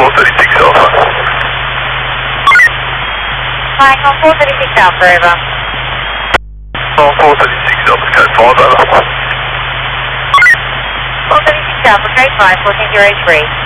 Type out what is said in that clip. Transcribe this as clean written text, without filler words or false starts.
436 Alpha. Flying on 436 Alpha, over. On 436 Alpha, code 5 over. 436 Alpha, code 5, 1403.